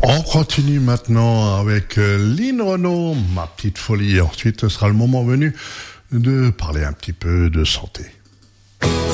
On continue maintenant avec Lynn Renaud, Ma petite folie. Ensuite, ce sera le moment venu de parler un petit peu de santé.